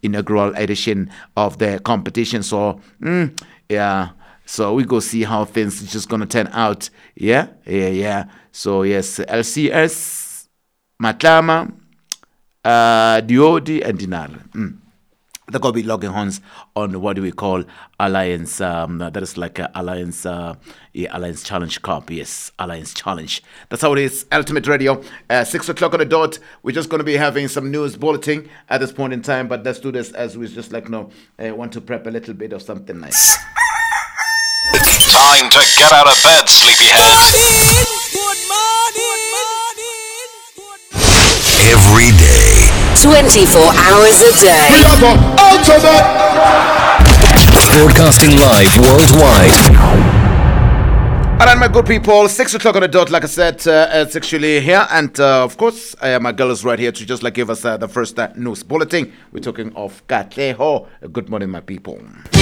inaugural edition of the competition. So, yeah. So we go see how things is just gonna turn out. Yeah. So yes, LCS, Matlama, Diodi, and Dinar. They're going to be logging horns on what do we call Alliance. That is like a Alliance, Alliance Challenge Cup. Yes, Alliance Challenge. That's how it is. Ultimate Radio. 6 o'clock on the dot. We're just going to be having some news bulletin at this point in time. But let's do this as we just want to prep a little bit of something nice. Time to get out of bed, sleepyhead. Every day. 24 hours a day. We are the ultimate. Broadcasting live worldwide. All right, my good people, 6 o'clock on the dot, like I said, it's actually here. And, of course, my girl is right here to just give us the first news bulletin. We're talking of Katleho. Good morning, my people.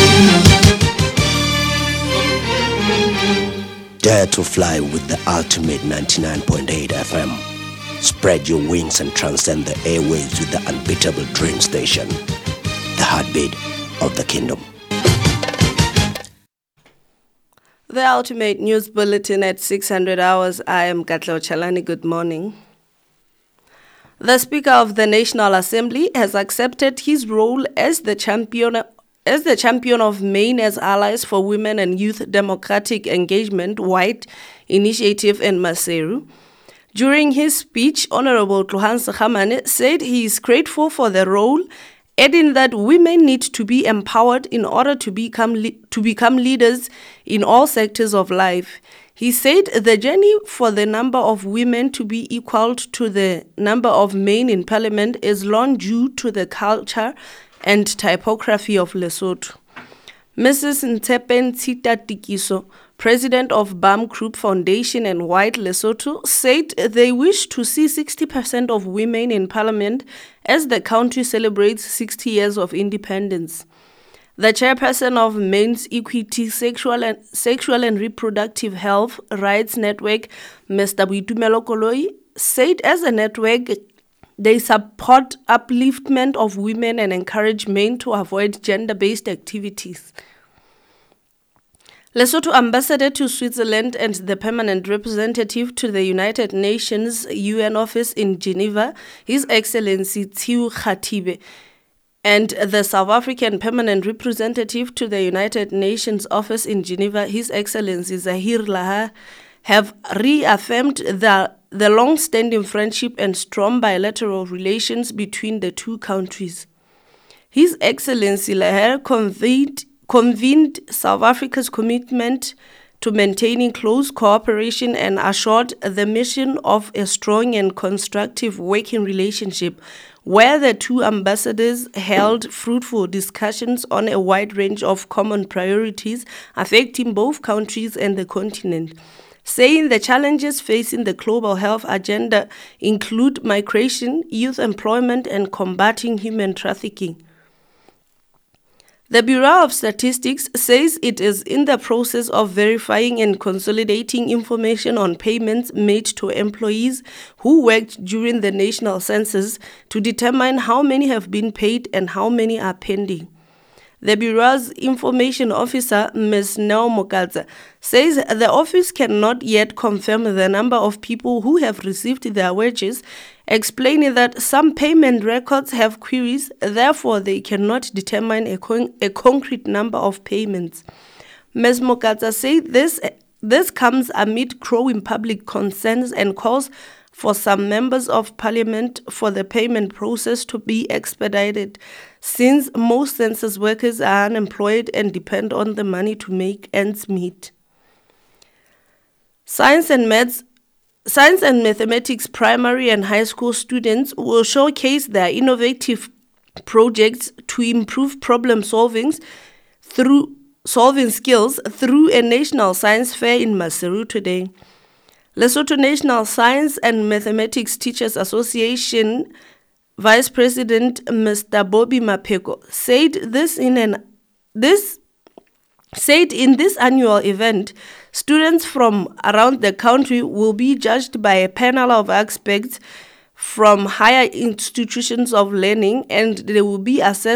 Dare to fly with the ultimate 99.8 FM. Spread your wings and transcend the airwaves with the unbeatable dream station. The heartbeat of the kingdom. The ultimate news bulletin at 600 hours. I am Katleho Chalani. Good morning. The Speaker of the National Assembly has accepted his role as the champion of Maine as Allies for Women and Youth Democratic Engagement White Initiative in Maseru. During his speech, Honorable Tlohang Sekhamane said he is grateful for the role, adding that women need to be empowered in order to become leaders in all sectors of life. He said the journey for the number of women to be equal to the number of men in parliament is long due to the culture and typography of Lesotho. Mrs. Ntepen Tita Tikiso, president of BAM Group Foundation and White Lesotho, said they wish to see 60% of women in parliament as the country celebrates 60 years of independence. The chairperson of Men's Equity Sexual and Reproductive Health Rights Network, Mr. Boitumelo Koloi, said as a network, they support upliftment of women and encourage men to avoid gender-based activities. Lesotho Ambassador to Switzerland and the Permanent Representative to the United Nations UN Office in Geneva, His Excellency Thieu Khathibe, and the South African Permanent Representative to the United Nations Office in Geneva, His Excellency Zahir Laha, have reaffirmed the long-standing friendship and strong bilateral relations between the two countries. His Excellency Laha convened South Africa's commitment to maintaining close cooperation and assured the mission of a strong and constructive working relationship, where the two ambassadors held fruitful discussions on a wide range of common priorities affecting both countries and the continent, saying the challenges facing the global health agenda include migration, youth employment, and combating human trafficking. The Bureau of Statistics says it is in the process of verifying and consolidating information on payments made to employees who worked during the national census to determine how many have been paid and how many are pending. The Bureau's information officer, Ms. Neo Mokadza, says the office cannot yet confirm the number of people who have received their wages, explaining that some payment records have queries, therefore they cannot determine a concrete number of payments. Ms. Mokadza said this comes amid growing public concerns and calls for some members of parliament for the payment process to be expedited, since most census workers are unemployed and depend on the money to make ends meet. Science and mathematics primary and high school students will showcase their innovative projects to improve problem solving skills through a national science fair in Maseru today. Lesotho National Science and Mathematics Teachers Association Vice President Mr. Bobby Mapeko said in this annual event, students from around the country will be judged by a panel of experts from higher institutions of learning, and they will be assessed